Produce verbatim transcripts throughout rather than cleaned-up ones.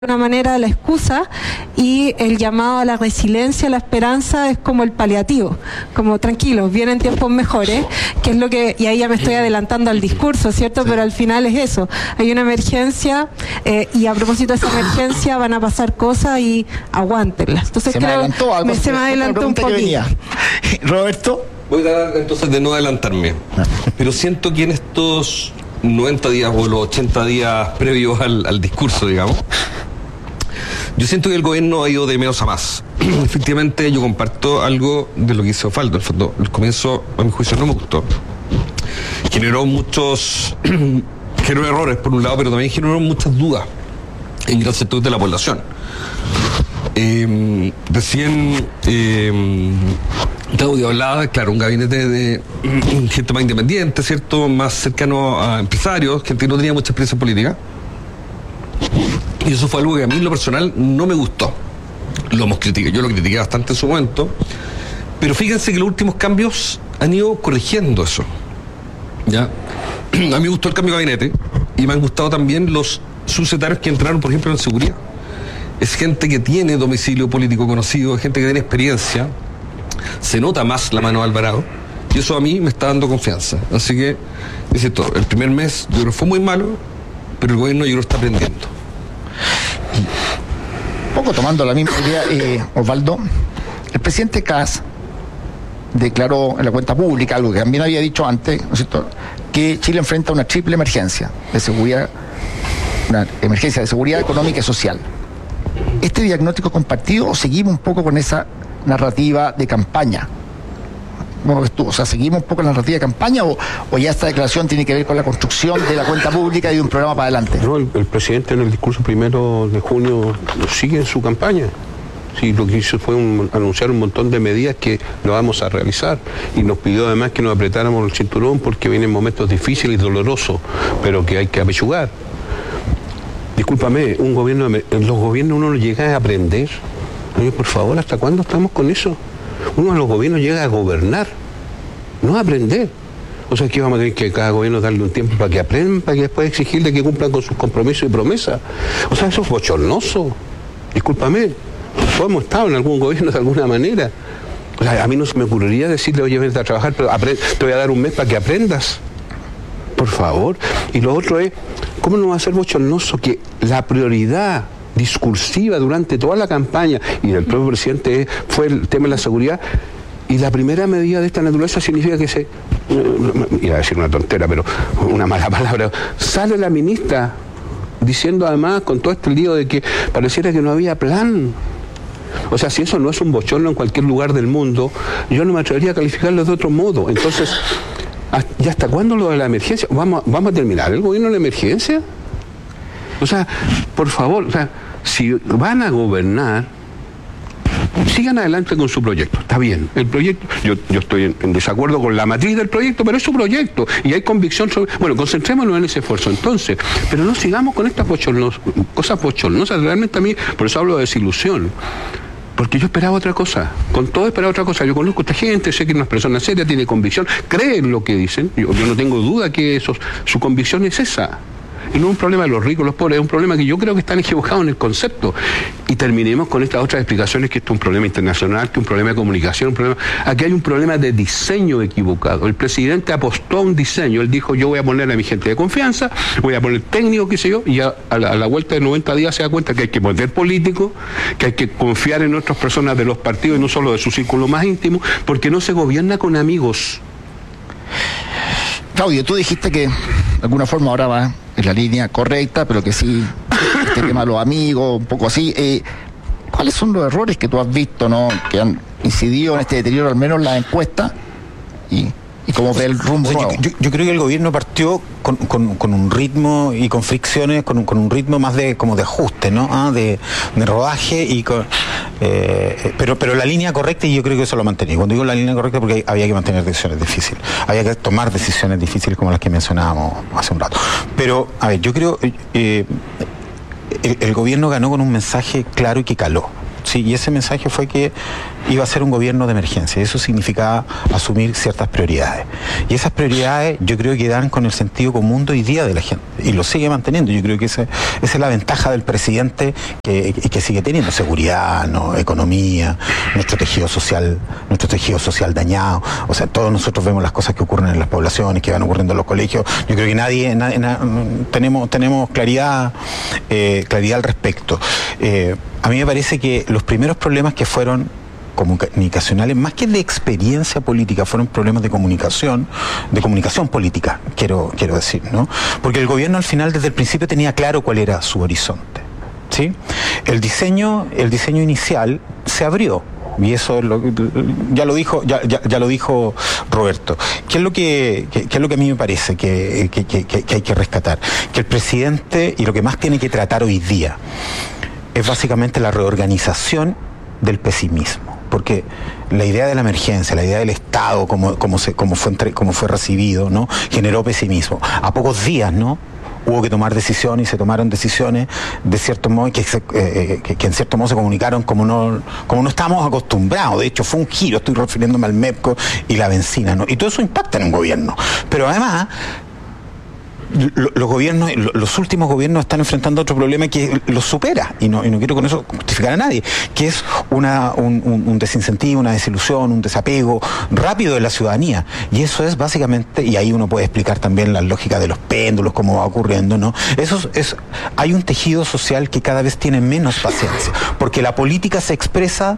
de alguna manera la excusa, y el llamado a la resiliencia, a la esperanza es como el paliativo, como tranquilos, vienen tiempos mejores, que es lo que, y ahí ya me estoy adelantando al discurso, ¿cierto? Sí. Pero al final es eso, hay una emergencia eh, y a propósito de esa emergencia van a pasar cosas y aguántenlas. Entonces se creo me adelantó algo, me, se me adelantó un poquito. Roberto. Voy a tratar entonces de no adelantarme, pero siento que en estos noventa días o los ochenta días previos al, al discurso, digamos, yo siento que el gobierno ha ido de menos a más. Efectivamente, yo comparto algo de lo que hizo Osvaldo. El fondo, el comienzo, a mi juicio, no me gustó. Generó muchos generó errores, por un lado, pero también generó muchas dudas en gran sector de la población. Eh, recién eh, Claudio hablaba, claro, un gabinete de gente más independiente, ¿cierto? Más cercano a empresarios, gente que no tenía mucha experiencia política. Y eso fue algo que a mí en lo personal no me gustó. Lo hemos criticado, yo lo critiqué bastante en su momento. Pero fíjense que los últimos cambios han ido corrigiendo eso. ¿Ya? A mí me gustó el cambio de gabinete y me han gustado también los subsecretarios que entraron, por ejemplo, en seguridad. Es gente que tiene domicilio político conocido, es gente que tiene experiencia. Se nota más la mano de Alvarado y eso a mí me está dando confianza. Así que, es cierto, el primer mes yo creo que fue muy malo, pero el gobierno yo creo que está aprendiendo. Un poco tomando la misma idea, eh, Osvaldo, el presidente Kast declaró en la cuenta pública, algo que también había dicho antes, ¿no es cierto?, que Chile enfrenta una triple emergencia de seguridad, una emergencia de seguridad económica y social. ¿Este diagnóstico compartido o seguimos un poco con esa narrativa de campaña? ¿Cómo ves tú? O sea, ¿seguimos un poco la narrativa de campaña o, o ya esta declaración tiene que ver con la construcción de la cuenta pública y de un programa para adelante? No, el, el presidente en el discurso primero de junio sigue en su campaña. Sí, lo que hizo fue un, anunciar un montón de medidas que lo vamos a realizar y nos pidió además que nos apretáramos el cinturón porque vienen momentos difíciles y dolorosos, pero que hay que apechugar. Discúlpame, un gobierno, en los gobiernos uno llega a aprender. Oye, por favor, ¿hasta cuándo estamos con eso? Uno de los gobiernos llega a gobernar, no a aprender. O sea, que vamos a tener que cada gobierno darle un tiempo para que aprendan, para que después exigirle que cumplan con sus compromisos y promesas. O sea, eso es bochornoso. Discúlpame, todos hemos estado en algún gobierno de alguna manera. O sea, a mí no se me ocurriría decirle, oye, vente a trabajar, pero te voy a dar un mes para que aprendas. Por favor. Y lo otro es, ¿cómo no va a ser bochornoso que la prioridad discursiva durante toda la campaña y del propio presidente fue el tema de la seguridad, y la primera medida de esta naturaleza significa que se, iba a decir una tontera, pero una mala palabra, sale la ministra diciendo además con todo este lío de que pareciera que no había plan? O sea, si eso no es un bochorno en cualquier lugar del mundo, yo no me atrevería a calificarlo de otro modo. Entonces, ¿y hasta cuándo lo de la emergencia? ¿Vamos, vamos a terminar el gobierno de la emergencia? O sea, por favor, o sea, si van a gobernar, sigan adelante con su proyecto. Está bien, el proyecto, yo, yo estoy en, en desacuerdo con la matriz del proyecto, pero es su proyecto y hay convicción sobre... Bueno, concentrémonos en ese esfuerzo entonces, pero no sigamos con estas bochornos, cosas bochornosas. Realmente a mí, por eso hablo de desilusión. Porque yo esperaba otra cosa, con todo esperaba otra cosa. Yo conozco a esta gente, sé que es una persona seria, tiene convicción, cree en lo que dicen. Yo, yo no tengo duda que eso, su convicción es esa. Y no es un problema de los ricos, los pobres, es un problema que yo creo que están equivocados en el concepto. Y terminemos con estas otras explicaciones, que esto es un problema internacional, que es un problema de comunicación, un problema... Aquí hay un problema de diseño equivocado. El presidente apostó a un diseño, él dijo, yo voy a poner a mi gente de confianza, voy a poner técnico, qué sé yo, y ya a la, a la vuelta de noventa días se da cuenta que hay que poner político, que hay que confiar en otras personas de los partidos y no solo de su círculo más íntimo, porque no se gobierna con amigos. Claudio, tú dijiste que de alguna forma ahora va en la línea correcta, pero que sí, este tema de los amigos, un poco así. Eh, ¿Cuáles son los errores que tú has visto, no, que han incidido en este deterioro, al menos en la encuesta? Y, y cómo ve el rumbo. O sea, yo, yo, yo creo que el gobierno partió con, con, con un ritmo y con fricciones, con un, con un ritmo más de como de ajuste, ¿no? Ah, de, de rodaje y con, eh, pero pero la línea correcta, y yo creo que eso lo mantenía. Cuando digo la línea correcta, porque había que mantener decisiones difíciles, había que tomar decisiones difíciles como las que mencionábamos hace un rato. Pero a ver, yo creo eh, el, el gobierno ganó con un mensaje claro y que caló. Sí, y ese mensaje fue que iba a ser un gobierno de emergencia. Eso significaba asumir ciertas prioridades. Y esas prioridades yo creo que dan con el sentido común de hoy día de la gente. Y lo sigue manteniendo. Yo creo que esa, esa es la ventaja del presidente que, que sigue teniendo. Seguridad, ¿no? Economía, nuestro tejido social, nuestro tejido social dañado. O sea, todos nosotros vemos las cosas que ocurren en las poblaciones, que van ocurriendo en los colegios. Yo creo que nadie, nadie, nadie tenemos, tenemos claridad, eh, claridad al respecto. Eh, A mí me parece que los primeros problemas que fueron comunicacionales, más que de experiencia política, fueron problemas de comunicación, de comunicación política, quiero, quiero decir, ¿no? Porque el gobierno al final desde el principio tenía claro cuál era su horizonte, ¿sí? El diseño, el diseño inicial se abrió. Y eso es lo, ya lo dijo, ya, ya, ya lo dijo Roberto. ¿Qué es lo que, qué, qué es lo que a mí me parece que, que, que, que hay que rescatar? Que el presidente, y lo que más tiene que tratar hoy día, es básicamente la reorganización del pesimismo, porque la idea de la emergencia, la idea del Estado, como, como, se, como, fue, entre, como fue recibido, ¿no? Generó pesimismo. A pocos días, ¿no? Hubo que tomar decisiones y se tomaron decisiones de cierto modo que, eh, que, que en cierto modo se comunicaron como no, como no estábamos acostumbrados. De hecho, fue un giro, estoy refiriéndome al MEPCO y la benzina, ¿no? Y todo eso impacta en un gobierno. Pero además, los gobiernos, los últimos gobiernos están enfrentando otro problema que los supera, y no, y no quiero con eso justificar a nadie, que es una, un, un, un desincentivo, una desilusión, un desapego rápido de la ciudadanía. Y eso es básicamente, y ahí uno puede explicar también la lógica de los péndulos, cómo va ocurriendo, ¿no? Eso es, hay un tejido social que cada vez tiene menos paciencia, porque la política se expresa,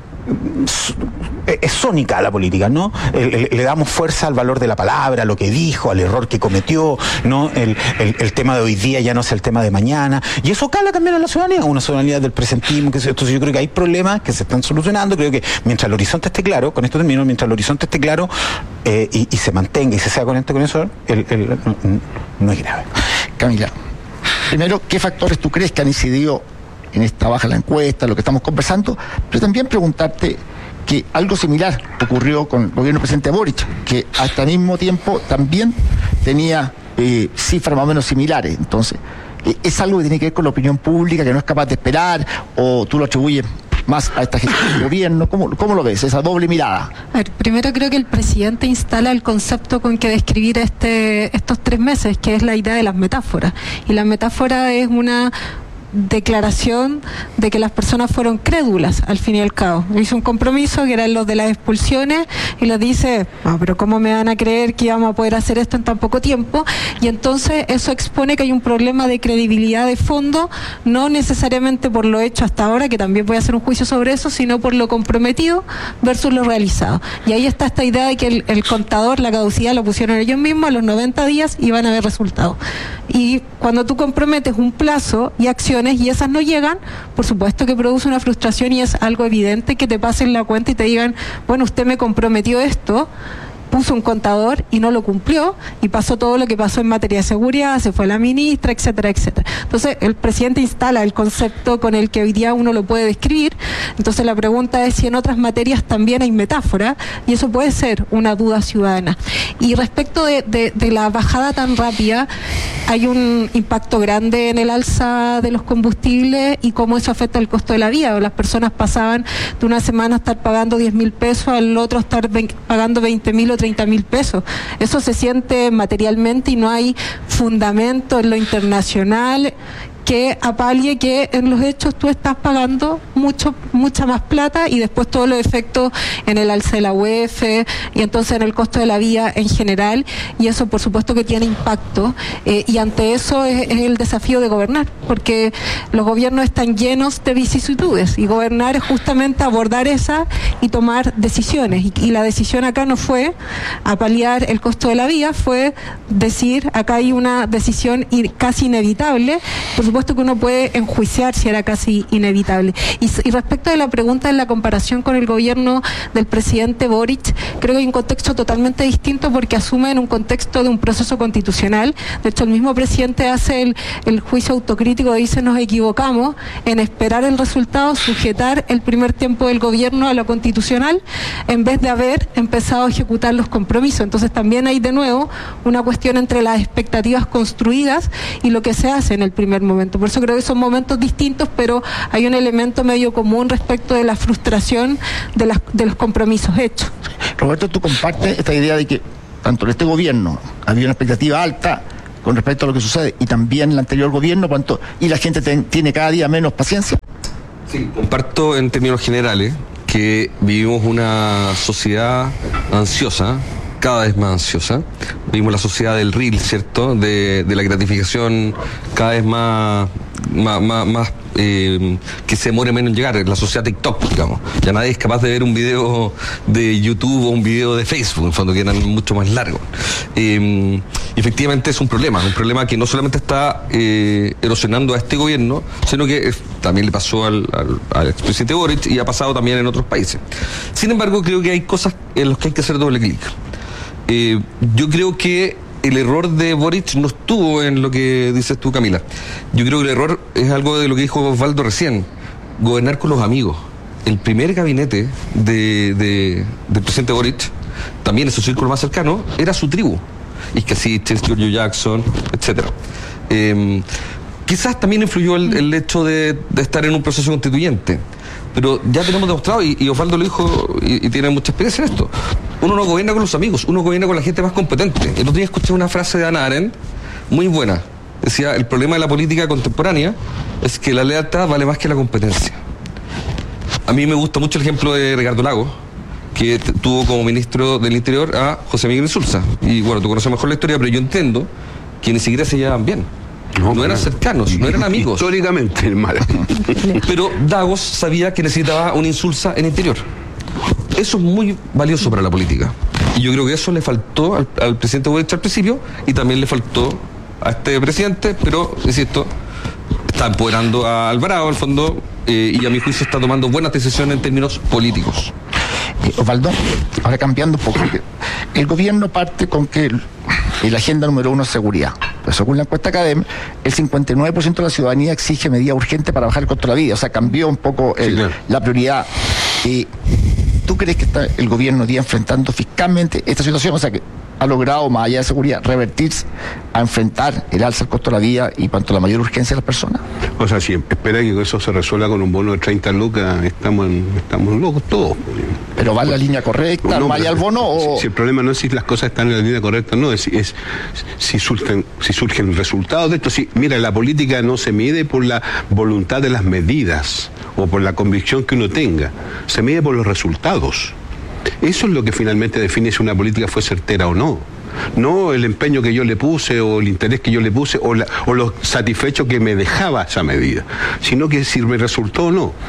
es sónica a la política, ¿no? Le, le damos fuerza al valor de la palabra, a lo que dijo, al error que cometió, ¿no? El, el, el tema de hoy día ya no es el tema de mañana, y eso cala también a la ciudadanía, una ciudadanía del presentismo, que se, entonces yo creo que hay problemas que se están solucionando. Creo que mientras el horizonte esté claro, con esto termino, mientras el horizonte esté claro eh, y, y se mantenga y se sea coherente con eso, el, el, no, no es grave. Camila, primero, ¿qué factores tú crees que han incidido en esta baja la encuesta, lo que estamos conversando? Pero también preguntarte que algo similar ocurrió con el gobierno del presidente Boric, que hasta el mismo tiempo también tenía eh, cifras más o menos similares. Entonces, eh, ¿es algo que tiene que ver con la opinión pública, que no es capaz de esperar, o tú lo atribuyes más a esta gestión del gobierno? ¿Cómo, cómo lo ves, esa doble mirada? A ver, primero creo que el presidente instala el concepto con que describir este, estos tres meses, que es la idea de las metáforas. Y la metáfora es una declaración de que las personas fueron crédulas al fin y al cabo. Hizo un compromiso que eran los de las expulsiones y les dice, no, pero ¿cómo me van a creer que íbamos a poder hacer esto en tan poco tiempo? Y entonces eso expone que hay un problema de credibilidad de fondo, no necesariamente por lo hecho hasta ahora, que también voy a hacer un juicio sobre eso, sino por lo comprometido versus lo realizado. Y ahí está esta idea de que el, el contador, la caducidad lo pusieron ellos mismos, a los noventa días iban a haber resultados. Y cuando tú comprometes un plazo y acciones y esas no llegan, por supuesto que produce una frustración, y es algo evidente que te pasen la cuenta y te digan, bueno, usted me comprometió esto, puso un contador y no lo cumplió, y pasó todo lo que pasó en materia de seguridad, se fue la ministra, etcétera, etcétera. Entonces el presidente instala el concepto con el que hoy día uno lo puede describir. Entonces la pregunta es si en otras materias también hay metáfora, y eso puede ser una duda ciudadana. Y respecto de, de, de la bajada tan rápida, hay un impacto grande en el alza de los combustibles y cómo eso afecta el costo de la vida. Las personas pasaban de una semana a estar pagando diez mil pesos al otro estar pagando veinte mil o treinta mil pesos. Eso se siente materialmente y no hay fundamento en lo internacional que apalie que en los hechos tú estás pagando mucho, mucha más plata, y después todos los efectos en el alza de la U E F y entonces en el costo de la vida en general, y eso por supuesto que tiene impacto, eh, y ante eso es, es el desafío de gobernar, porque los gobiernos están llenos de vicisitudes, y gobernar es justamente abordar esas y tomar decisiones, y, y la decisión acá no fue apaliar el costo de la vida, fue decir, acá hay una decisión casi inevitable. Por supuesto que uno puede enjuiciar si era casi inevitable. Y, y respecto de la pregunta de la comparación con el gobierno del presidente Boric, creo que hay un contexto totalmente distinto, porque asume en un contexto de un proceso constitucional. De hecho, el mismo presidente hace el, el juicio autocrítico, dice, nos equivocamos en esperar el resultado, sujetar el primer tiempo del gobierno a lo constitucional, en vez de haber empezado a ejecutar los compromisos. Entonces también hay de nuevo una cuestión entre las expectativas construidas y lo que se hace en el primer momento. momento. Por eso creo que son momentos distintos, pero hay un elemento medio común respecto de la frustración de, las, de los compromisos hechos. Roberto, ¿tú compartes esta idea de que tanto en este gobierno había una expectativa alta con respecto a lo que sucede y también en el anterior gobierno, cuánto, y la gente ten, tiene cada día menos paciencia? Sí, comparto en términos generales que vivimos una sociedad ansiosa, cada vez más ansiosa. Vivimos la sociedad del reel, ¿cierto? De, de la gratificación cada vez más, más, más, más eh, que se demore menos en llegar. La sociedad TikTok, digamos. Ya nadie es capaz de ver un video de YouTube o un video de Facebook, en fondo, que eran mucho más largos. Eh, efectivamente es un problema, un problema que no solamente está eh, erosionando a este gobierno, sino que eh, también le pasó al, al, al expresidente Boric y ha pasado también en otros países. Sin embargo, creo que hay cosas en las que hay que hacer doble clic. Eh, yo creo que el error de Boric no estuvo en lo que dices tú, Camila. Yo creo que el error es algo de lo que dijo Osvaldo recién: gobernar con los amigos. El primer gabinete de, de, del presidente Boric, también en su círculo más cercano, era su tribu. Iscasiches, Giorgio Jackson, etcétera. Eh, quizás también influyó el, el hecho de, de estar en un proceso constituyente. Pero ya tenemos demostrado, y, y Osvaldo lo dijo, y, y tiene mucha experiencia en esto, uno no gobierna con los amigos, uno gobierna con la gente más competente. El otro día escuché una frase de Hannah Arendt muy buena. Decía, el problema de la política contemporánea es que la lealtad vale más que la competencia. A mí me gusta mucho el ejemplo de Ricardo Lagos, que t- tuvo como ministro del Interior a José Miguel Insulza. Y bueno, tú conoces mejor la historia, pero yo entiendo que ni siquiera se llevaban bien. No, no eran cercanos, no eran amigos. Históricamente, mal. Pero Dagos sabía que necesitaba una Insulza en Interior. Eso es muy valioso para la política. Y yo creo que eso le faltó al, al presidente Boric al principio, y también le faltó a este presidente, pero, insisto, está empoderando a Alvarado, al fondo, eh, y a mi juicio está tomando buenas decisiones en términos políticos. Eh, Osvaldo, ahora cambiando un poco, el gobierno parte con que el, la agenda número uno es seguridad. Pero según la encuesta Academ, el cincuenta y nueve por ciento de la ciudadanía exige medidas urgentes para bajar el costo de la vida. O sea, cambió un poco el, sí, claro, la prioridad. Eh, ¿Tú crees que está el gobierno día enfrentando fiscalmente esta situación? O sea, que ha logrado, más allá de seguridad, revertirse a enfrentar el alza del costo de la vida y cuanto a la mayor urgencia de las personas. O sea, si espera que eso se resuelva con un bono de treinta lucas, estamos en, estamos locos todos. ¿Pero va en la línea correcta, no, más allá del bono? O... Si, si el problema no es si las cosas están en la línea correcta, no, es, es si, surgen, si surgen resultados de esto. Si, mira, la política no se mide por la voluntad de las medidas o por la convicción que uno tenga, se mide por los resultados. Eso es lo que finalmente define si una política fue certera o no. No el empeño que yo le puse o el interés que yo le puse o, la, o lo satisfecho que me dejaba esa medida, sino que si me resultó o no.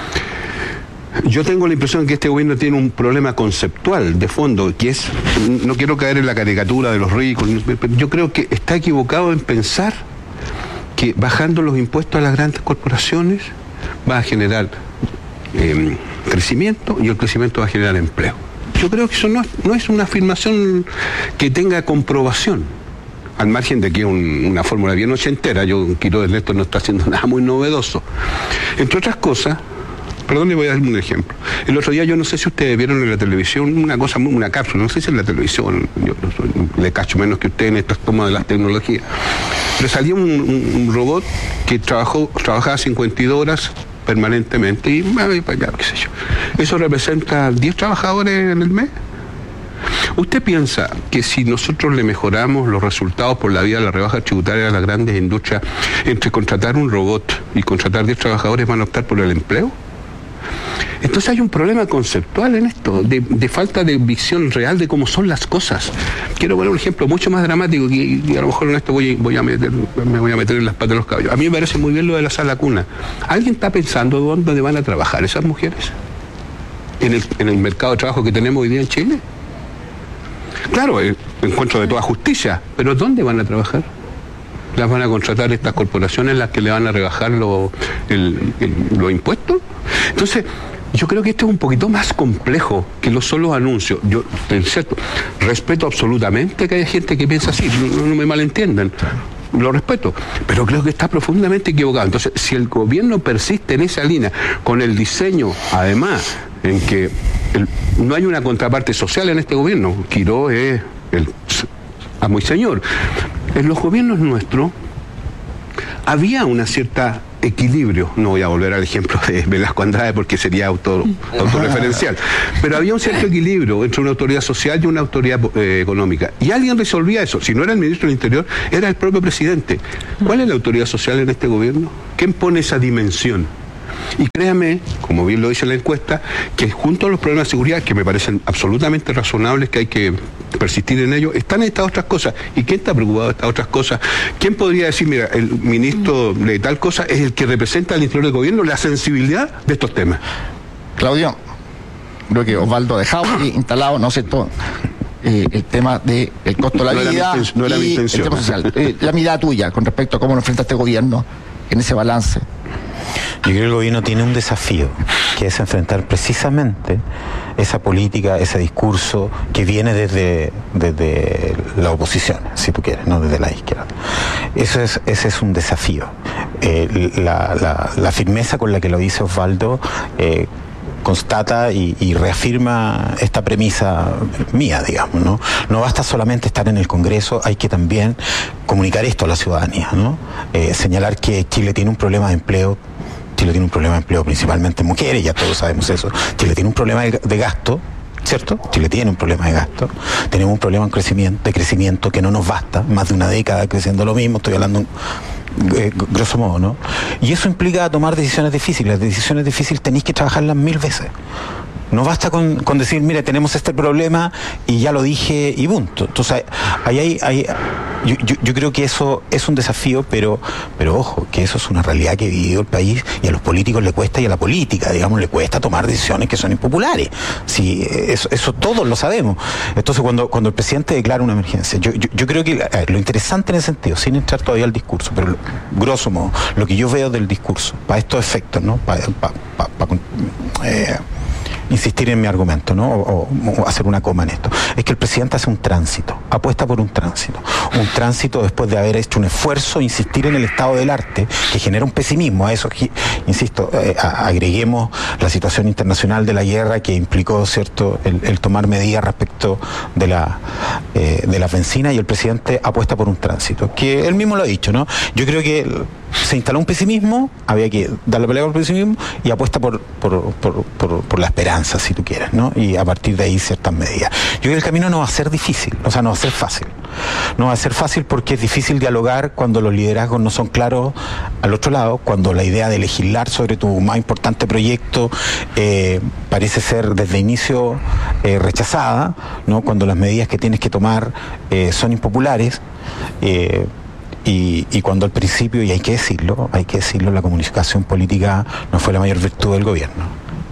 Yo tengo la impresión de que este gobierno tiene un problema conceptual de fondo, que es, no quiero caer en la caricatura de los ricos, pero yo creo que está equivocado en pensar que bajando los impuestos a las grandes corporaciones va a generar eh, crecimiento, y el crecimiento va a generar empleo. Yo creo que eso no es, no es una afirmación que tenga comprobación, al margen de que es un, una fórmula bien ochentera. Yo quiero decir, esto no está haciendo nada muy novedoso. Entre otras cosas, perdón, le voy a dar un ejemplo. El otro día, yo no sé si ustedes vieron en la televisión una cosa, una cápsula, no sé si en la televisión, yo no soy, le cacho menos que usted en estas tomas de las tecnologías, pero salía un, un, un robot que trabajó, trabajaba cincuenta y dos horas permanentemente y me para allá, qué sé yo. Eso representa diez trabajadores en el mes. ¿Usted piensa que si nosotros le mejoramos los resultados por la vía de la rebaja tributaria a las grandes industrias, entre contratar un robot y contratar diez trabajadores van a optar por el empleo? Entonces hay un problema conceptual en esto, de, de falta de visión real de cómo son las cosas. Quiero poner un ejemplo mucho más dramático, y, y a lo mejor en esto voy, voy a meter, me voy a meter en las patas de los caballos. A mí me parece muy bien lo de la sala cuna. ¿Alguien está pensando dónde van a trabajar esas mujeres? ¿En el, en el mercado de trabajo que tenemos hoy día en Chile? Claro, encuentro de toda justicia, pero ¿dónde van a trabajar? ¿Las van a contratar estas corporaciones las que le van a rebajar lo, el, el, los impuestos? Entonces, yo creo que esto es un poquito más complejo que los solos anuncios. Yo, en cierto, respeto absolutamente que haya gente que piensa así, no, no me malentiendan, lo respeto, pero creo que está profundamente equivocado. Entonces, si el gobierno persiste en esa línea, con el diseño, además, en que el, no hay una contraparte social en este gobierno, Quiró es el amo y señor. En los gobiernos nuestros había una cierta equilibrio, no voy a volver al ejemplo de Velasco Andrade porque sería auto, autorreferencial, pero había un cierto equilibrio entre una autoridad social y una autoridad eh, económica, y alguien resolvía eso. Si no era el ministro del Interior, era el propio presidente. ¿Cuál es la autoridad social en este gobierno? ¿Quién pone esa dimensión? Y créame, como bien lo dice la encuesta, que junto a los problemas de seguridad, que me parecen absolutamente razonables, que hay que persistir en ellos, están estas otras cosas. ¿Y quién está preocupado de estas otras cosas? ¿Quién podría decir, mira, el ministro de tal cosa es el que representa al interior del gobierno la sensibilidad de estos temas? Claudio, creo que Osvaldo ha dejado instalado, no sé todo, eh, el tema del de costo de la no vida era no era y mi intención. el tema social. Eh, la mirada tuya con respecto a cómo nos enfrenta este gobierno en ese balance. Yo creo que el gobierno tiene un desafío, que es enfrentar precisamente esa política, ese discurso que viene desde, desde la oposición, si tú quieres, no desde la izquierda. Eso es, ese es un desafío. Eh, la, la, la firmeza con la que lo dice Osvaldo eh, constata y, y reafirma esta premisa mía, digamos, ¿no? No basta solamente estar en el Congreso, hay que también comunicar esto a la ciudadanía, ¿no? Eh, señalar que Chile tiene un problema de empleo. Chile tiene un problema de empleo principalmente en mujeres, ya todos sabemos eso. Chile tiene un problema de, de gasto, ¿cierto? Chile tiene un problema de gasto. Tenemos un problema de crecimiento, de crecimiento que no nos basta, más de una década creciendo lo mismo, estoy hablando eh, grosso modo, ¿no? Y eso implica tomar decisiones difíciles. Las decisiones difíciles tenéis que trabajarlas mil veces. No basta con, con decir, mire, tenemos este problema y ya lo dije y punto. Entonces, ahí hay, hay, yo, yo, yo creo que eso es un desafío, pero, pero ojo, que eso es una realidad que ha vivido el país y a los políticos le cuesta y a la política, digamos, le cuesta tomar decisiones que son impopulares. Sí, eso, eso todos lo sabemos. Entonces, cuando, cuando el presidente declara una emergencia, yo, yo, yo creo que a ver, lo interesante en ese sentido, sin entrar todavía al discurso, pero lo, grosso modo, lo que yo veo del discurso, para estos efectos, ¿no? Para, para, para, para eh, insistir en mi argumento, ¿no? O, o, o hacer una coma en esto. Es que el presidente hace un tránsito, apuesta por un tránsito. Un tránsito después de haber hecho un esfuerzo, insistir en el estado del arte, que genera un pesimismo. A eso, insisto, eh, a, agreguemos la situación internacional de la guerra que implicó, ¿cierto?, el, el tomar medidas respecto de la, eh, de la benzina, y el presidente apuesta por un tránsito, que él mismo lo ha dicho, ¿no? Yo creo que se instaló un pesimismo, había que darle pelea al pesimismo, y apuesta por, por, por, por, por la esperanza, si tú quieres, ¿no? Y a partir de ahí ciertas medidas. Yo creo que el camino no va a ser difícil, o sea, no va a ser fácil. No va a ser fácil porque es difícil dialogar cuando los liderazgos no son claros al otro lado, cuando la idea de legislar sobre tu más importante proyecto eh, parece ser desde el inicio eh, rechazada, ¿no? Cuando las medidas que tienes que tomar eh, son impopulares. Eh, Y, y cuando al principio, y hay que decirlo, hay que decirlo, la comunicación política no fue la mayor virtud del gobierno.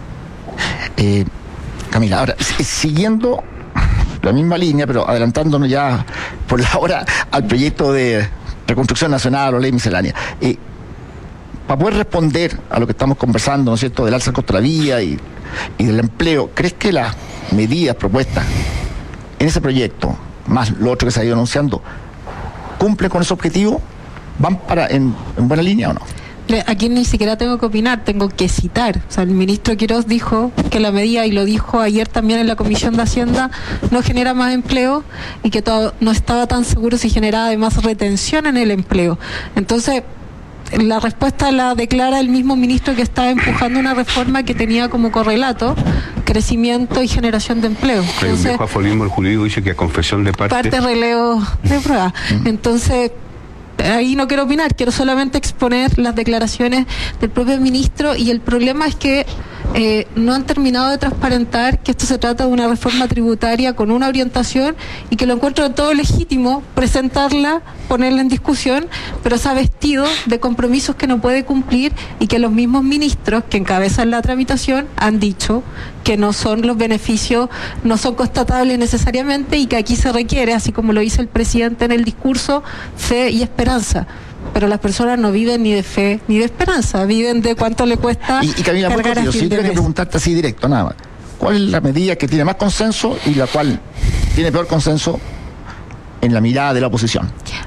Eh, Camila, ahora, siguiendo la misma línea, pero adelantándonos ya por la hora al proyecto de reconstrucción nacional o ley miscelánea, eh, para poder responder a lo que estamos conversando, ¿no es cierto?, del alza del costo de la vida y, y del empleo, ¿crees que las medidas propuestas en ese proyecto, más lo otro que se ha ido anunciando, cumplen con ese objetivo? ¿Van para en, en buena línea o no? Aquí ni siquiera tengo que opinar, tengo que citar. O sea, el ministro Quiroz dijo que la medida, y lo dijo ayer también en la Comisión de Hacienda, no genera más empleo y que todo, no estaba tan seguro si generaba además retención en el empleo. Entonces, la respuesta la declara el mismo ministro que estaba empujando una reforma que tenía como correlato crecimiento y generación de empleo. El viejo aforismo jurídico dice que a confesión de parte... Parte relevo de prueba. Entonces, ahí no quiero opinar, quiero solamente exponer las declaraciones del propio ministro, y el problema es que eh, no han terminado de transparentar que esto se trata de una reforma tributaria con una orientación, y que lo encuentro de todo legítimo presentarla, ponerla en discusión, pero se ha vestido de compromisos que no puede cumplir, y que los mismos ministros que encabezan la tramitación han dicho que no son los beneficios, no son constatables necesariamente, y que aquí se requiere, así como lo dice el presidente en el discurso, fe y esperanza. Pero las personas no viven ni de fe ni de esperanza, viven de cuánto le cuesta. Y, y Camila, muy cortito, si tuviera que preguntarte así directo, nada más, ¿cuál es la medida que tiene más consenso y la cual tiene peor consenso en la mirada de la oposición?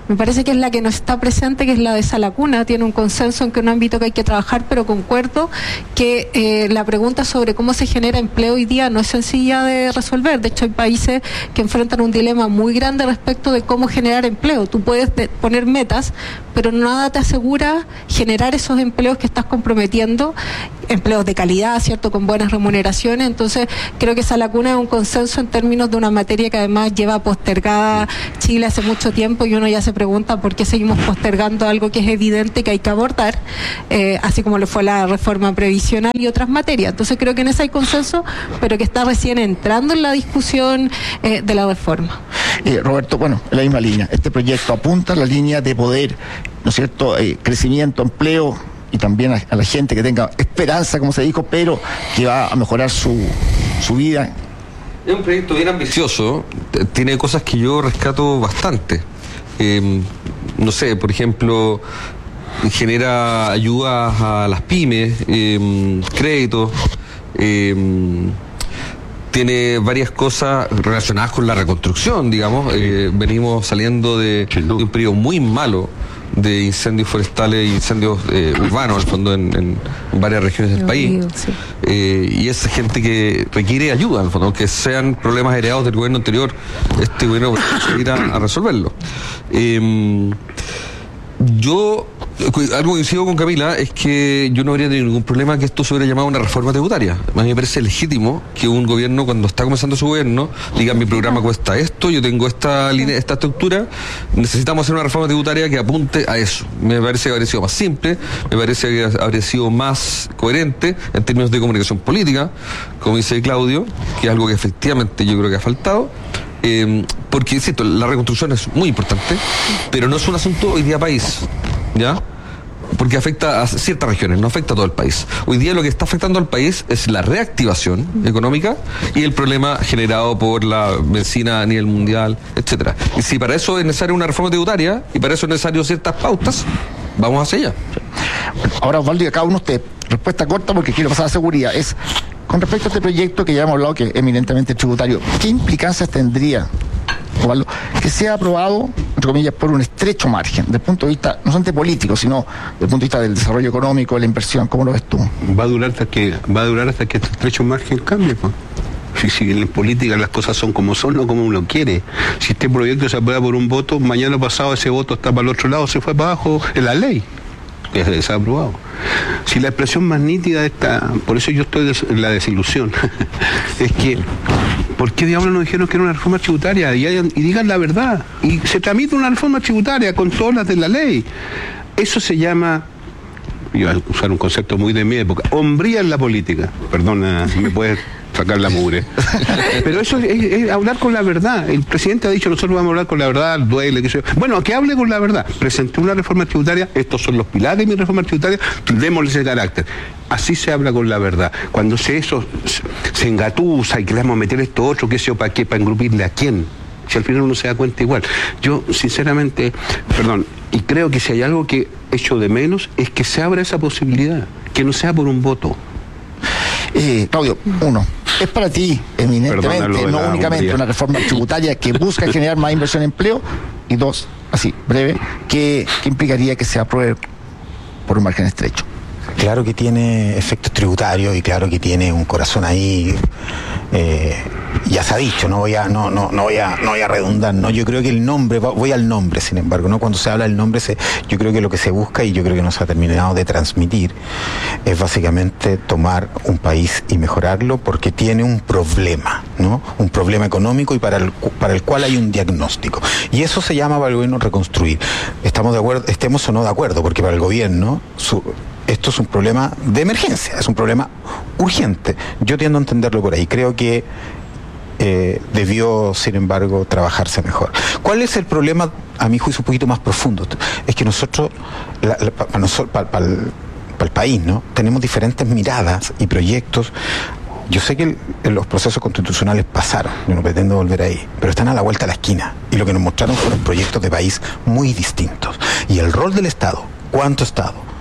me parece que es la que no está presente, que es la de Salacuna. Tiene un consenso en que es un ámbito que hay que trabajar, pero concuerdo que eh, la pregunta sobre cómo se genera empleo hoy día no es sencilla de resolver. De hecho, hay países que enfrentan un dilema muy grande respecto de cómo generar empleo. Tú puedes de, poner metas, pero nada te asegura generar esos empleos que estás comprometiendo, empleos de calidad, ¿cierto?, con buenas remuneraciones. Entonces, creo que esa lacuna es un consenso en términos de una materia que además lleva postergada Chile hace mucho tiempo, y uno ya se pregunta por qué seguimos postergando algo que es evidente que hay que abordar, eh, así como lo fue la reforma previsional y otras materias. Entonces, creo que en esa hay consenso, pero que está recién entrando en la discusión eh, de la reforma. Eh, Roberto, bueno, en la misma línea, este proyecto apunta a la línea de poder, ¿no es cierto?, eh, crecimiento, empleo, y también a, a la gente que tenga esperanza, como se dijo, pero que va a mejorar su, su vida. Es un proyecto bien ambicioso, tiene cosas que yo rescato bastante. Eh, no sé, por ejemplo, genera ayudas a las pymes, eh, créditos, eh, tiene varias cosas relacionadas con la reconstrucción, digamos. Eh, venimos saliendo de, de un periodo muy malo de incendios forestales e incendios eh, urbanos, al fondo, en, en, en varias regiones del país. Digo, sí. eh, y es gente que requiere ayuda, al fondo, aunque sean problemas heredados del gobierno anterior, este gobierno va a ir a, a resolverlo. Eh, yo, algo que coincido con Camila, es que yo no habría tenido ningún problema que esto se hubiera llamado una reforma tributaria. A mí me parece legítimo que un gobierno, cuando está comenzando su gobierno, diga: mi programa cuesta esto, yo tengo esta línea, esta estructura, necesitamos hacer una reforma tributaria que apunte a eso. Me parece que habría sido más simple, me parece que habría sido más coherente en términos de comunicación política, como dice Claudio, que es algo que efectivamente yo creo que ha faltado. Eh, porque, insisto, la reconstrucción es muy importante, pero no es un asunto hoy día país, ¿ya? Porque afecta a ciertas regiones, no afecta a todo el país. Hoy día lo que está afectando al país es la reactivación económica y el problema generado por la benzina a nivel mundial, etcétera. Y si para eso es necesaria una reforma tributaria y para eso es necesario ciertas pautas, vamos hacia allá. Ahora, Osvaldo, y a cada uno usted, respuesta corta porque quiero pasar a seguridad, es: con respecto a este proyecto que ya hemos hablado, que es eminentemente tributario, ¿qué implicancias tendría, Osvaldo, que sea aprobado, entre comillas, por un estrecho margen, desde el punto de vista, no solamente político, sino desde el punto de vista del desarrollo económico, de la inversión? ¿Cómo lo ves tú? Va a durar hasta que, va a durar hasta que este estrecho margen cambie, pues. Si, si en política las cosas son como son, no como uno quiere. Si este proyecto se aprueba por un voto, mañana pasado ese voto está para el otro lado, se fue para abajo en la ley. Que se ha aprobado. Si la expresión más nítida está, por eso yo estoy en la desilusión, es que, ¿por qué diablos nos dijeron que era una reforma tributaria? Y, hayan, y digan la verdad. Y se tramita una reforma tributaria con todas las de la ley. Eso se llama, yo voy a usar un concepto muy de mi época, hombría en la política. Perdona, si me puedes sacar la mugre. Pero eso es, es, es hablar con la verdad. El presidente ha dicho: nosotros vamos a hablar con la verdad, duele, que se... Bueno, que hable con la verdad. Presenté una reforma tributaria, estos son los pilares de mi reforma tributaria, démosle ese carácter. Así se habla con la verdad. Cuando se eso se, se engatusa y queremos meter esto otro, que sé para qué, para engrupirle a quién. Si al final uno se da cuenta igual. Yo, sinceramente, perdón, y creo que si hay algo que echo de menos, es que se abra esa posibilidad, que no sea por un voto. Eh, Claudio, uno, es para ti eminentemente, no únicamente hombría, una reforma tributaria que busca generar más inversión en empleo, y dos, así, breve, ¿qué, qué implicaría que se apruebe por un margen estrecho? Claro que tiene efectos tributarios y claro que tiene un corazón ahí, eh, ya se ha dicho, no voy a, no, no, no voy a, no voy a redundar, no, yo creo que el nombre, voy al nombre, sin embargo, no, cuando se habla del nombre, se, yo creo que lo que se busca, y yo creo que no se ha terminado de transmitir, es básicamente tomar un país y mejorarlo porque tiene un problema, ¿no? Un problema económico y para el, para el cual hay un diagnóstico. Y eso se llama para el gobierno reconstruir. Estamos de acuerdo, estemos o no de acuerdo, porque para el gobierno su, esto es un problema de emergencia, es un problema urgente. Yo tiendo a entenderlo por ahí. Creo que eh, debió, sin embargo, trabajarse mejor. ¿Cuál es el problema, a mi juicio, un poquito más profundo? Es que nosotros, la, la, para, nosotros para, para, el, para el país, ¿no? Tenemos diferentes miradas y proyectos. Yo sé que el, los procesos constitucionales pasaron, yo no pretendo volver ahí, pero están a la vuelta de la esquina. Y lo que nos mostraron fueron proyectos de país muy distintos. Y el rol del Estado, ¿cuánto Estado?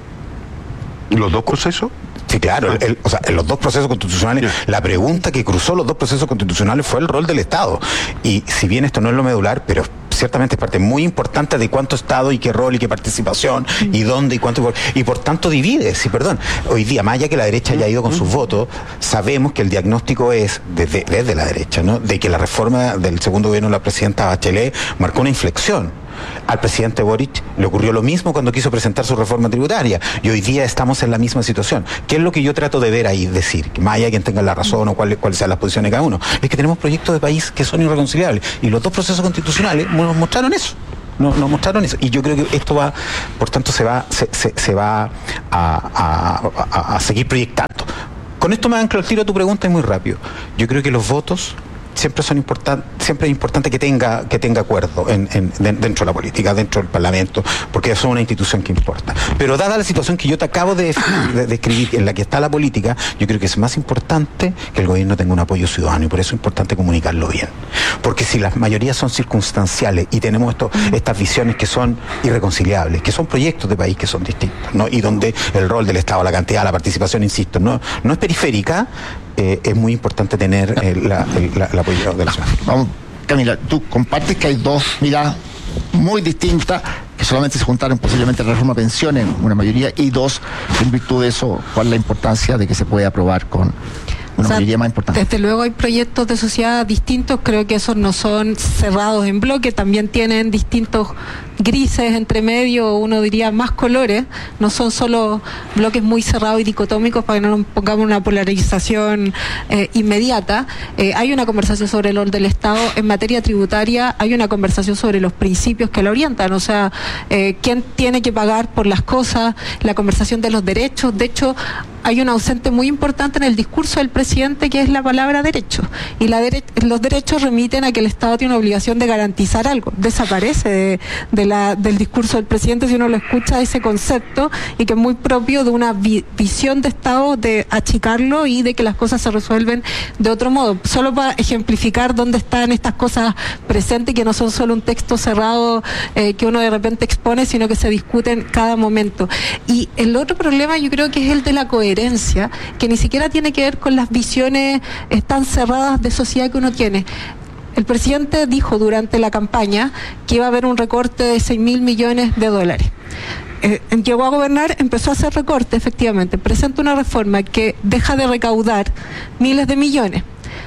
¿Los dos procesos? Sí, claro, el, el, o sea, en los dos procesos constitucionales, yeah. La pregunta que cruzó los dos procesos constitucionales fue el rol del Estado. Y si bien esto no es lo medular, pero ciertamente es parte muy importante de cuánto Estado y qué rol y qué participación y dónde y cuánto, y por tanto divide, sí, perdón. Hoy día, más allá que la derecha haya ido con sus votos, sabemos que el diagnóstico es, desde, desde la derecha, ¿no?, de que la reforma del segundo gobierno de la presidenta Bachelet marcó una inflexión. Al presidente Boric le ocurrió lo mismo cuando quiso presentar su reforma tributaria, y hoy día estamos en la misma situación. ¿Qué es lo que yo trato de ver ahí? Decir, que más allá de quien tenga la razón o cuáles cuál sean las posiciones de cada uno, es que tenemos proyectos de país que son irreconciliables, y los dos procesos constitucionales nos mostraron eso. Nos, nos mostraron eso, y yo creo que esto va, por tanto, se va, se, se, se va a, a, a, a seguir proyectando. Con esto me anclo al tiro a tu pregunta y muy rápido. Yo creo que los votos siempre son importantes, siempre es importante que tenga que tenga acuerdo en, en, dentro de la política, dentro del Parlamento, porque eso es una institución que importa. Pero dada la situación que yo te acabo de describir, de, de en la que está la política, yo creo que es más importante que el gobierno tenga un apoyo ciudadano, y por eso es importante comunicarlo bien. Porque si las mayorías son circunstanciales y tenemos esto, estas visiones que son irreconciliables, que son proyectos de país que son distintos, ¿no?, y donde el rol del Estado, la cantidad, la participación, insisto, no, no es periférica, eh, es muy importante tener eh, la, la, la apoyo de la ciudad. Vamos, Camila, tú compartes que hay dos miradas muy distintas que solamente se juntaron posiblemente en la reforma de pensiones, una mayoría, y dos, en virtud de eso, ¿cuál es la importancia de que se pueda aprobar con una o sea, mayoría más importante? Desde luego hay proyectos de sociedad distintos, creo que esos no son cerrados en bloque, también tienen distintos grises entre medio, uno diría más colores, no son solo bloques muy cerrados y dicotómicos para que no nos pongamos una polarización eh, inmediata. Eh, hay una conversación sobre el rol del Estado en materia tributaria, hay una conversación sobre los principios que la orientan, o sea, eh, quién tiene que pagar por las cosas, la conversación de los derechos. De hecho, hay un ausente muy importante en el discurso del presidente, que es la palabra derecho, y la dere- los derechos remiten a que el Estado tiene una obligación de garantizar algo. Desaparece de, de la, del discurso del presidente si uno lo escucha, ese concepto, y que es muy propio de una vi- visión de Estado, de achicarlo y de que las cosas se resuelven de otro modo. Solo para ejemplificar dónde están estas cosas presentes, que no son solo un texto cerrado eh, que uno de repente expone, sino que se discuten cada momento. Y el otro problema yo creo que es el de la coherencia, que ni siquiera tiene que ver con las visiones eh, tan cerradas de sociedad que uno tiene. El presidente dijo durante la campaña que iba a haber un recorte de seis mil millones de dólares. Eh, llegó a gobernar, empezó a hacer recorte, efectivamente. Presenta una reforma que deja de recaudar miles de millones.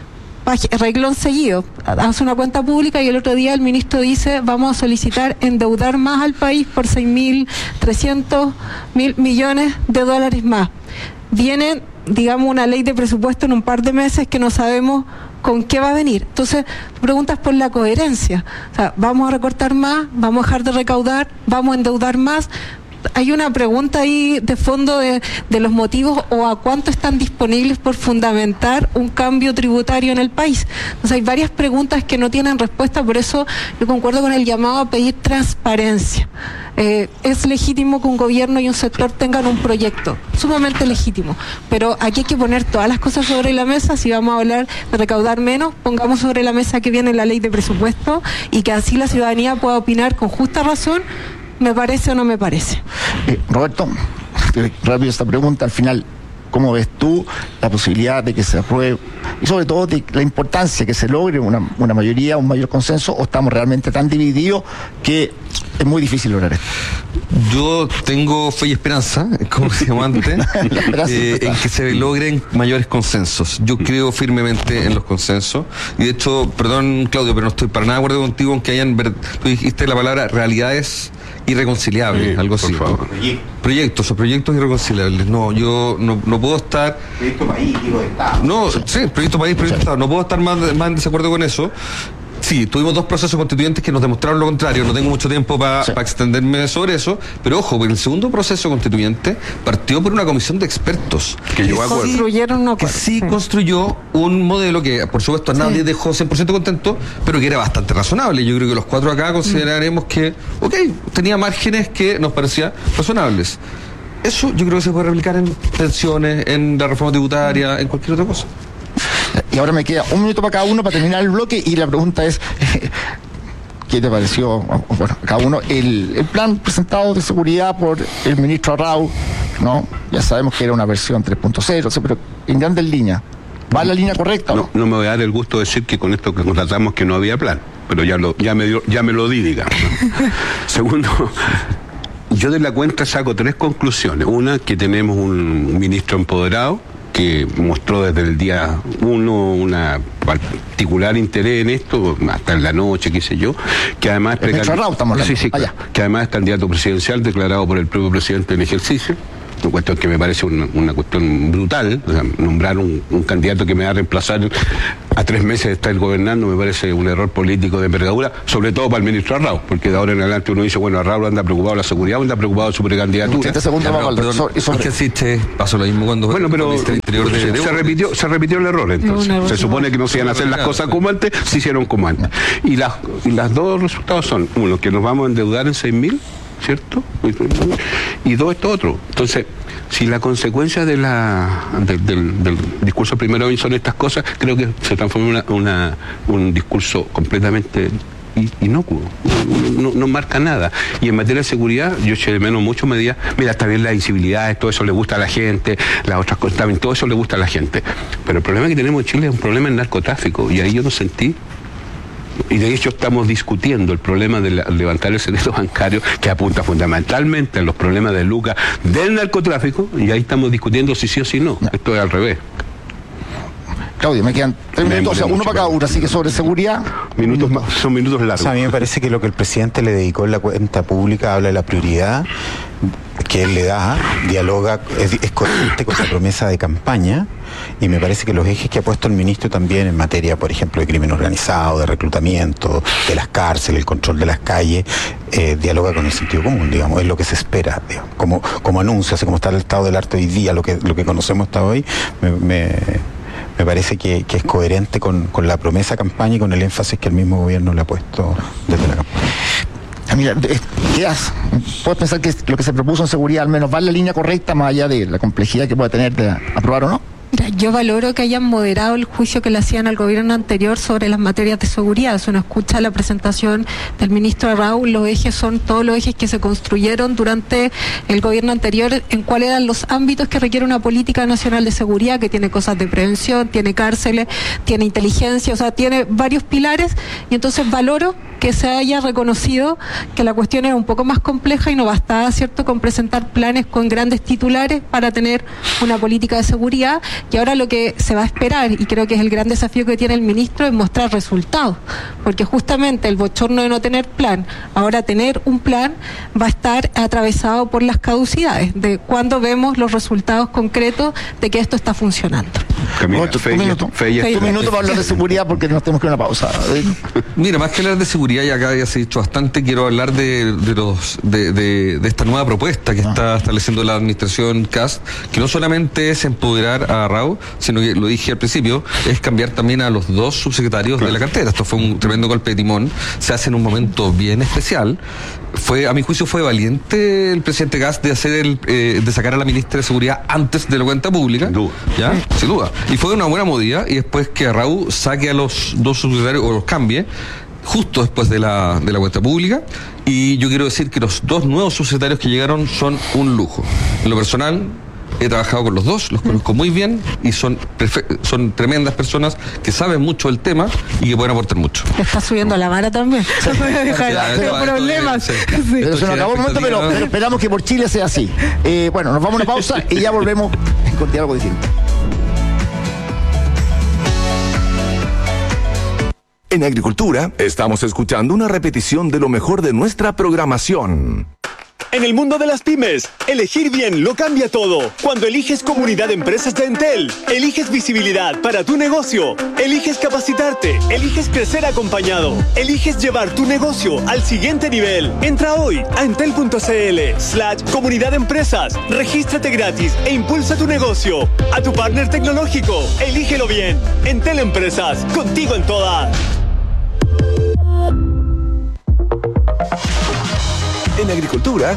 Reglón seguido, hace una cuenta pública y el otro día el ministro dice: vamos a solicitar endeudar más al país por seis mil trescientos mil millones de dólares más. Viene, digamos, una ley de presupuesto en un par de meses que no sabemos con qué va a venir. Entonces, preguntas por la coherencia. O sea, ¿vamos a recortar más? ¿Vamos a dejar de recaudar? ¿Vamos a endeudar más? Hay una pregunta ahí de fondo de, de los motivos, o a cuánto están disponibles por fundamentar un cambio tributario en el país. Entonces hay varias preguntas que no tienen respuesta, por eso yo concuerdo con el llamado a pedir transparencia. Eh, es legítimo que un gobierno y un sector tengan un proyecto, sumamente legítimo, pero aquí hay que poner todas las cosas sobre la mesa. Si vamos a hablar de recaudar menos, pongamos sobre la mesa que viene la ley de presupuesto y que así la ciudadanía pueda opinar con justa razón. ¿Me parece o no me parece? Eh, Roberto, rápido esta pregunta, al final, ¿cómo ves tú la posibilidad de que se apruebe, y sobre todo de la importancia que se logre una, una mayoría, un mayor consenso, o estamos realmente tan divididos que es muy difícil lograr esto? Yo tengo fe y esperanza, como se llama antes, eh, en que se logren mayores consensos. Yo creo firmemente en los consensos, y de hecho, perdón Claudio, pero no estoy para nada de acuerdo contigo en que hayan, tú dijiste la palabra realidades irreconciliables, sí, algo así. Favor. Proyectos o proyectos irreconciliables. No, yo no, no puedo estar. Proyecto país, digo, de Estado. No, sí, proyecto país, proyecto de Estado. No puedo estar más, más en desacuerdo con eso. Sí, tuvimos dos procesos constituyentes que nos demostraron lo contrario. No tengo mucho tiempo para sí. pa extenderme sobre eso, pero ojo, porque el segundo proceso constituyente partió por una comisión de expertos que llegó a acuerdo, construyeron un acuerdo, que sí, sí construyó un modelo que, por supuesto, a nadie sí. dejó cien por ciento contento, pero que era bastante razonable. Yo creo que los cuatro acá consideraremos mm. que, ok, tenía márgenes que nos parecían razonables. Eso yo creo que se puede replicar en pensiones, en la reforma tributaria, en cualquier otra cosa. Y ahora me queda un minuto para cada uno para terminar el bloque, y la pregunta es, ¿qué te pareció, bueno, cada uno, el, el plan presentado de seguridad por el ministro Arrau? ¿No? Ya sabemos que era una versión tres punto cero, pero en grandes líneas, ¿va en la línea correcta? No, no me voy a dar el gusto de decir que con esto que constatamos que no había plan. pero ya lo, ya me dio, ya me lo di, digamos, ¿no? Segundo, yo de la cuenta saco tres conclusiones. Una, que tenemos un ministro empoderado que mostró desde el día uno una particular interés en esto, hasta en la noche, qué sé yo, que además es precandidato, sí, sí, claro, que además es candidato presidencial declarado por el propio presidente en ejercicio. Una cuestión que me parece una, una cuestión brutal, o sea, nombrar un, un candidato que me va a reemplazar a tres meses de estar gobernando me parece un error político de envergadura, sobre todo para el ministro Arrau, porque de ahora en adelante uno dice, bueno, Arrau anda preocupado de la seguridad, anda preocupado de su precandidatura. ¿Por qué existe? Pasó lo mismo cuando bueno, pero el interior de, se, repitió, se repitió el error entonces. Se supone que no se iban a hacer las cosas como antes, se hicieron como antes. Y las, y las dos resultados son, uno, que nos vamos a endeudar en seis mil, ¿cierto? Y dos, esto otro. Entonces, si la consecuencia de la de, del, del discurso primero son estas cosas, creo que se transforma en una, una, un discurso completamente inocuo, no, no, no marca nada. Y en materia de seguridad, yo eché de menos mucho medidas. Mira, está bien la visibilidad, todo eso le gusta a la gente, las otras cosas, también todo eso le gusta a la gente. Pero el problema que tenemos en Chile es un problema en narcotráfico, y ahí yo no sentí. Y de hecho estamos discutiendo el problema de la, levantar el secreto bancario, que apunta fundamentalmente a los problemas de lucas del narcotráfico, y ahí estamos discutiendo si sí o si no. no. Esto es al revés. Claudio, me quedan tres me minutos, o sea, uno para cada uno, así que sobre seguridad... Minutos, minutos. Son minutos largos. O sea, a mí me parece que lo que el presidente le dedicó en la cuenta pública habla de la prioridad que él le da, dialoga, es, es coherente con la promesa de campaña, y me parece que los ejes que ha puesto el ministro también en materia, por ejemplo, de crimen organizado, de reclutamiento, de las cárceles, el control de las calles, eh, dialoga con el sentido común, digamos, es lo que se espera, digamos, como, como anuncio, así como está el estado del arte hoy día, lo que, lo que conocemos hasta hoy, me... me Me parece que, que es coherente con, con la promesa campaña y con el énfasis que el mismo gobierno le ha puesto desde la campaña. Mira, ¿qué haces? ¿Puedes pensar que lo que se propuso en seguridad al menos va en la línea correcta, más allá de la complejidad que pueda tener de aprobar o no? Mira, yo valoro que hayan moderado el juicio que le hacían al gobierno anterior sobre las materias de seguridad. Si uno escucha la presentación del ministro Arrau, los ejes son todos los ejes que se construyeron durante el gobierno anterior, en cuáles eran los ámbitos que requiere una política nacional de seguridad, que tiene cosas de prevención, tiene cárceles, tiene inteligencia, o sea, tiene varios pilares, y entonces valoro que se haya reconocido que la cuestión era un poco más compleja y no bastaba, ¿cierto?, con presentar planes con grandes titulares para tener una política de seguridad. Y ahora lo que se va a esperar, y creo que es el gran desafío que tiene el ministro, es mostrar resultados, porque justamente el bochorno de no tener plan, ahora tener un plan, va a estar atravesado por las caducidades, de cuando vemos los resultados concretos de que esto está funcionando. Camila, Ocho, fe, un minuto, fe, fe, un minuto para hablar de seguridad, porque nos tenemos que ir a una pausa. Mira, más que hablar de seguridad, ya acá ya se ha dicho bastante, quiero hablar de, de los de, de, de esta nueva propuesta que ah. está estableciendo la administración Kast, que no solamente es empoderar a Arrau, sino que, lo dije al principio, es cambiar también a los dos subsecretarios claro. de la cartera. Esto fue un tremendo golpe de timón, se hace en un momento bien especial. Fue, a mi juicio, fue valiente el presidente Kast de hacer el, eh, de sacar a la ministra de Seguridad antes de la cuenta pública. Sin duda. ¿Ya? Sin duda. Y fue una buena movida, y después que Arrau saque a los dos subsecretarios o los cambie justo después de la, de la cuenta pública. Y yo quiero decir que los dos nuevos subsecretarios que llegaron son un lujo. En lo personal, he trabajado con los dos, los conozco muy bien, y son son tremendas personas que saben mucho del tema y que pueden aportar mucho. Está subiendo la vara también. No puede dejar de problemas. Sí. Sí. Pero se nos acabó el momento, pero, pero esperamos que por Chile sea así. Eh, bueno, nos vamos a una pausa y ya volvemos con algo distinto. En Agricultura, estamos escuchando una repetición de lo mejor de nuestra programación. En el mundo de las pymes, elegir bien lo cambia todo. Cuando eliges Comunidad de Empresas de Entel, eliges visibilidad para tu negocio, eliges capacitarte, eliges crecer acompañado, eliges llevar tu negocio al siguiente nivel. Entra hoy a entel.cl slash Comunidad de Empresas, regístrate gratis e impulsa tu negocio. A tu partner tecnológico, elígelo bien. Entel Empresas, contigo en todas. En Agricultura,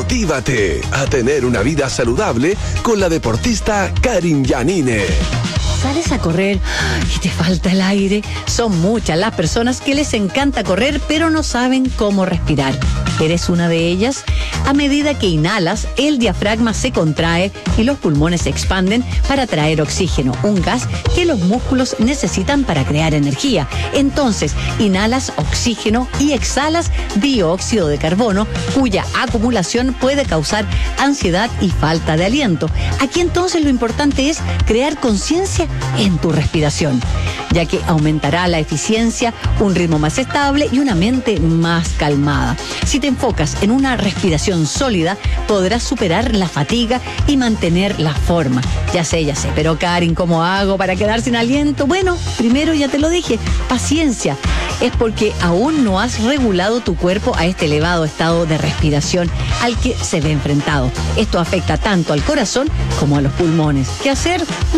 motívate a tener una vida saludable con la deportista Karin Yanine. Sales a correr y te falta el aire. Son muchas las personas que les encanta correr, pero no saben cómo respirar. ¿Eres una de ellas? A medida que inhalas, el diafragma se contrae y los pulmones se expanden para traer oxígeno, un gas que los músculos necesitan para crear energía. Entonces, inhalas oxígeno y exhalas dióxido de carbono, cuya acumulación puede causar ansiedad y falta de aliento. Aquí entonces lo importante es crear conciencia en tu respiración, ya que aumentará la eficiencia, un ritmo más estable y una mente más calmada. Si te enfocas en una respiración sólida, podrás superar la fatiga y mantener la forma. Ya sé, ya sé, pero Karin, ¿cómo hago para quedar sin aliento? Bueno, primero ya te lo dije, paciencia. Es porque aún no has regulado tu cuerpo a este elevado estado de respiración al que se ve enfrentado. Esto afecta tanto al corazón como a los pulmones. ¿Qué hacer?